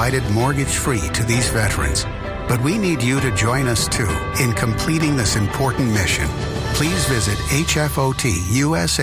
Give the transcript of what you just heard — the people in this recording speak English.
provided mortgage-free to these veterans. But we need you to join us, too, in completing this important mission. Please visit HFOTUSA.